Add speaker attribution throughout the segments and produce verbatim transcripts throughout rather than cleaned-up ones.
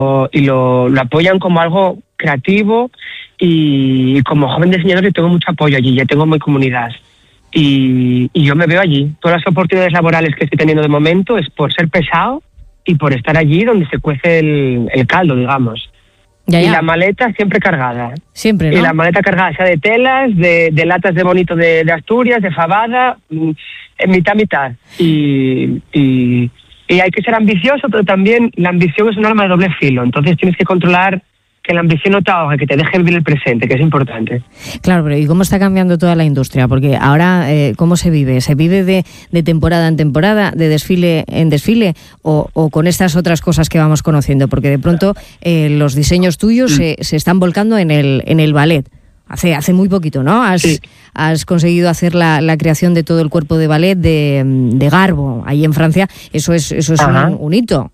Speaker 1: y lo, lo apoyan como algo creativo, y como joven diseñador yo tengo mucho apoyo allí, ya tengo mi comunidad. Y, y yo me veo allí. Todas las oportunidades laborales que estoy teniendo de momento es por ser pesado y por estar allí donde se cuece el, el caldo, digamos.
Speaker 2: Ya, ya.
Speaker 1: Y la maleta siempre cargada.
Speaker 2: Siempre, ¿no?
Speaker 1: Y la maleta cargada, sea de telas, de, de latas de bonito de, de Asturias, de fabada, en mitad, mitad. Y, y, y hay que ser ambicioso, pero también la ambición es un arma de doble filo. Entonces tienes que controlar que la ambición no te ahogue, que te deje vivir el presente, que es importante.
Speaker 2: Claro, pero ¿y cómo está cambiando toda la industria? Porque ahora, eh, ¿cómo se vive? ¿Se vive de, de temporada en temporada, de desfile en desfile, o, o con estas otras cosas que vamos conociendo? Porque de pronto eh, los diseños tuyos mm. se, se están volcando en el, en el ballet. Hace, hace muy poquito, ¿no? Has, sí. has conseguido hacer la, la creación de todo el cuerpo de ballet de, de Garbo, ahí en Francia. Eso es, eso es un, un hito.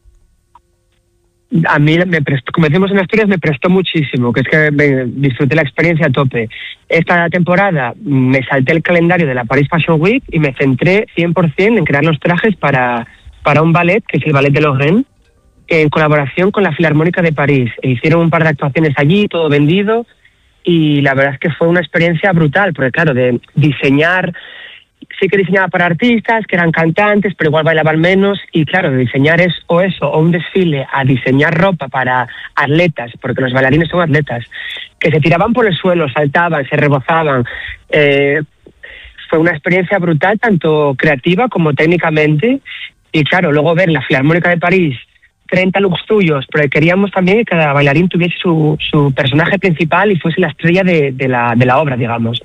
Speaker 1: A mí, me prestó, como decimos en Asturias, me prestó muchísimo, que es que me disfruté la experiencia a tope. Esta temporada me salté el calendario de la Paris Fashion Week y me centré cien por ciento en crear los trajes para, para un ballet, que es el Ballet de Lorraine, en colaboración con la Filarmónica de París. E hicieron un par de actuaciones allí, todo vendido, y la verdad es que fue una experiencia brutal, porque claro, de diseñar... Sí que diseñaba para artistas, que eran cantantes, pero igual bailaban menos. Y claro, de diseñar es o eso, o un desfile, a diseñar ropa para atletas, porque los bailarines son atletas, que se tiraban por el suelo, saltaban, se rebozaban. Eh, fue una experiencia brutal, tanto creativa como técnicamente. Y claro, luego ver la Filarmónica de París, treinta looks tuyos, pero queríamos también que cada bailarín tuviese su, su personaje principal y fuese la estrella de, de, la, de la obra, digamos.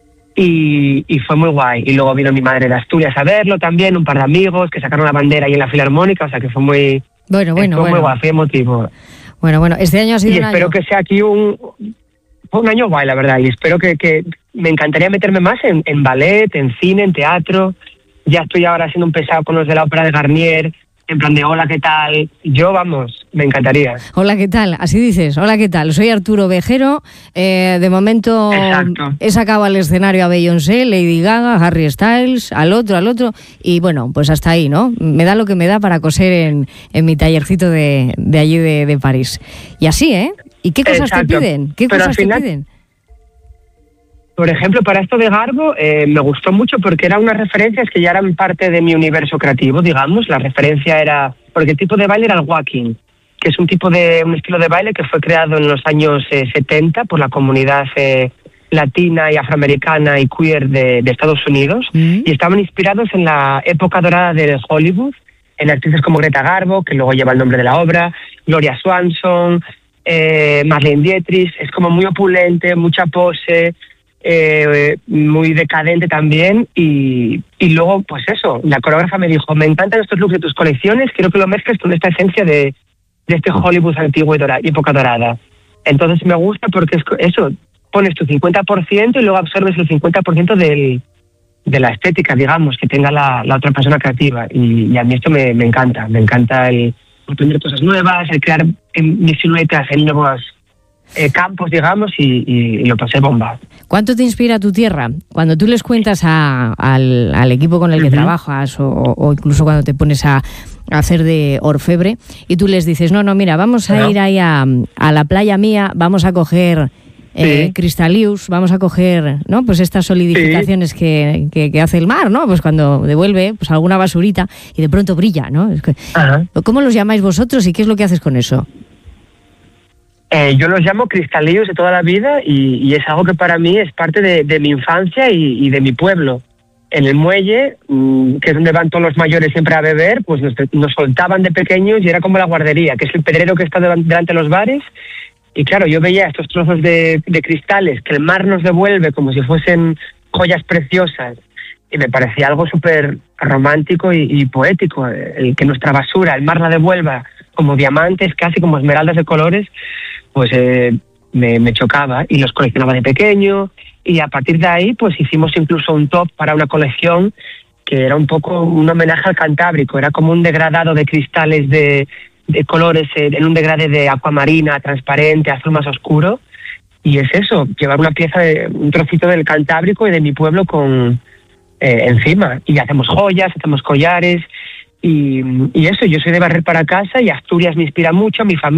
Speaker 1: Y, y fue muy guay. Y luego vino mi madre de Asturias a verlo también, un par de amigos que sacaron la bandera ahí en la Filarmónica, o sea que fue muy,
Speaker 2: bueno, bueno,
Speaker 1: fue
Speaker 2: bueno.
Speaker 1: muy guay, fue emotivo.
Speaker 2: Bueno, bueno, este año ha sido
Speaker 1: y
Speaker 2: un
Speaker 1: espero
Speaker 2: año.
Speaker 1: que sea aquí un, fue un año guay, la verdad, y espero que, que me encantaría meterme más en, en ballet, en cine, en teatro. Ya estoy ahora siendo un pesado con los de la ópera de Garnier, en plan de hola, ¿qué tal? Yo, vamos, me encantaría.
Speaker 2: Hola, ¿qué tal? Así dices, hola, ¿qué tal? Soy Arturo Vejero, eh, de momento
Speaker 1: Exacto.
Speaker 2: He sacado al escenario a Beyoncé, Lady Gaga, Harry Styles, al otro, al otro, y bueno, pues hasta ahí, ¿no? Me da lo que me da para coser en, en mi tallercito de, de allí de, de París. Y así, ¿eh? ¿Y qué cosas
Speaker 1: Exacto.
Speaker 2: te piden? ¿Qué
Speaker 1: Pero
Speaker 2: cosas
Speaker 1: al final,
Speaker 2: te piden?
Speaker 1: Por ejemplo, para esto de Garbo eh, me gustó mucho porque eran unas referencias que ya eran parte de mi universo creativo, digamos. La referencia era... Porque el tipo de baile era el walking, que es un tipo de un estilo de baile que fue creado en los años eh, setenta por la comunidad eh, latina y afroamericana y queer de, de Estados Unidos. Mm. Y estaban inspirados en la época dorada de Hollywood, en actrices como Greta Garbo, que luego lleva el nombre de la obra, Gloria Swanson, eh, Marlene Dietrich. Es como muy opulente, mucha pose... Eh, muy decadente también, y, y luego pues eso, la coreógrafa me dijo, me encantan estos looks de tus colecciones, quiero que lo mezcles con esta esencia de, de este Hollywood antiguo y dorada, época dorada. Entonces me gusta porque es eso, pones tu cincuenta por ciento y luego absorbes el cincuenta por ciento del, de la estética, digamos, que tenga la, la otra persona creativa, y, y a mí esto me, me encanta, me encanta el aprender cosas nuevas, el crear en, mis siluetas en nuevos eh, campos, digamos, y, y, y lo pasé bomba.
Speaker 2: ¿Cuánto te inspira tu tierra? Cuando tú les cuentas a, al, al equipo con el que uh-huh. trabajas, o, o incluso cuando te pones a, a hacer de orfebre, y tú les dices, no, no, mira, vamos a uh-huh. ir ahí a, a la playa mía, vamos a coger eh, sí. cristalius, vamos a coger, ¿no? Pues estas solidificaciones sí. que, que, que hace el mar, ¿no? Pues cuando devuelve pues alguna basurita y de pronto brilla, ¿no? Es que, uh-huh. ¿cómo los llamáis vosotros y qué es lo que haces con eso?
Speaker 1: Eh, yo los llamo cristalillos de toda la vida, y, y es algo que para mí es parte de, de mi infancia y, y de mi pueblo. En el muelle, mmm, que es donde van todos los mayores siempre a beber, pues nos, nos soltaban de pequeños y era como la guardería, que es el pedrero que está delante de los bares. Y claro, yo veía estos trozos de, de cristales que el mar nos devuelve como si fuesen joyas preciosas, y me parecía algo súper romántico y, y poético, el que nuestra basura, el mar la devuelva como diamantes, casi como esmeraldas de colores. Pues eh, me, me chocaba, y los coleccionaba de pequeño, y a partir de ahí pues hicimos incluso un top para una colección que era un poco un homenaje al Cantábrico, era como un degradado de cristales de, de colores eh, en un degradé de acuamarina, transparente, azul más oscuro, y es eso, llevar una pieza, de un trocito del Cantábrico y de mi pueblo con eh, encima, y hacemos joyas, hacemos collares, y, y eso, yo soy de barrer para casa, y Asturias me inspira mucho, mi familia